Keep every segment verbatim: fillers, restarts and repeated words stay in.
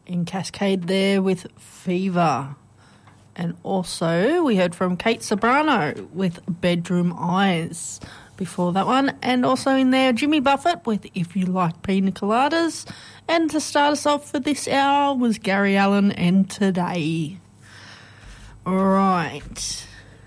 in Cascade there with Fever. And also we heard from Kate Sobrano with Bedroom Eyes before that one. And also in there, Jimmy Buffett with If You Like Pina Coladas. And to start us off for this hour was Gary Allen and Today. All right.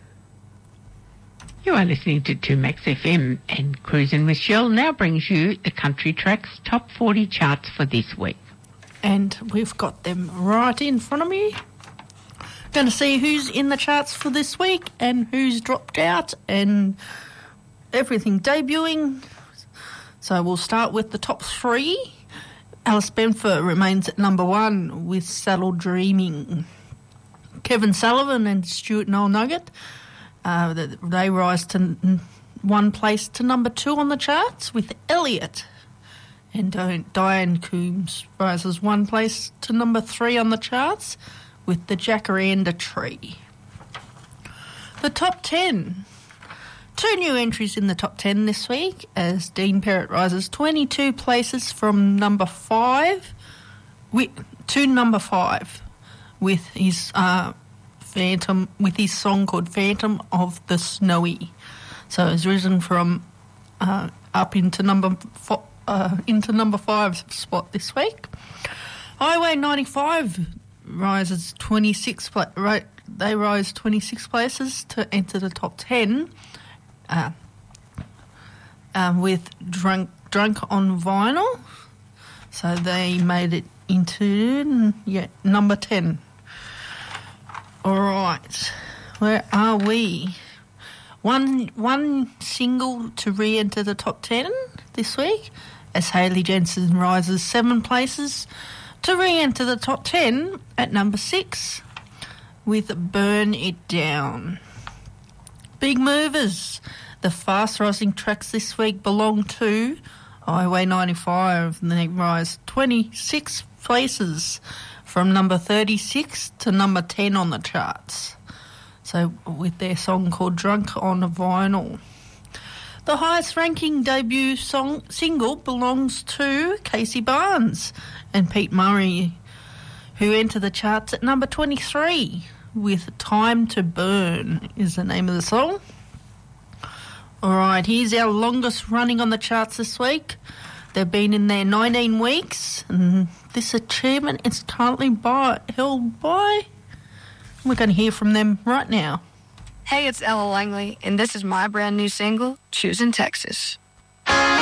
You are listening to two Max F M, and Cruisin' with Shell now brings you the Country Tracks Top forty charts for this week. And we've got them right in front of me. Going to see who's in the charts for this week and who's dropped out and everything debuting. So we'll start with the top three. Alice Benfer remains at number one with Saddle Dreaming. Kevin Sullivan and Stuart Noel Nugget, uh, they rise to one place to number two on the charts with Elliot. And Diane Coombs rises one place to number three on the charts with the Jacaranda Tree. The top ten. Two new entries in the top ten this week as Dean Perrott rises twenty-two places from number five with, to number five with his uh, Phantom, with his song called Phantom of the Snowy. So it's risen from uh, up into number fo- uh, into number five spot this week. Highway ninety-five rises twenty-six. Pla- right, they rise twenty-six places to enter the top ten. Uh, uh, with drunk drunk on vinyl, so they made it into yeah number ten. All right, where are we? One one single to re-enter the top ten this week, as Hayley Jensen rises seven places to re-enter the top ten at number six with Burn It Down. Big movers. The fast-rising tracks this week belong to Highway ninety-five, and they rise twenty-six places from number thirty-six to number ten on the charts. So with their song called Drunk on a Vinyl. The highest-ranking debut song single belongs to Casey Barnes and Pete Murray, who enter the charts at number twenty-three with Time to Burn is the name of the song. All right, here's our longest running on the charts this week. They've been in there nineteen weeks, and this achievement is currently by, held by... We're going to hear from them right now. Hey, it's Ella Langley, and this is my brand new single, Choosing Texas.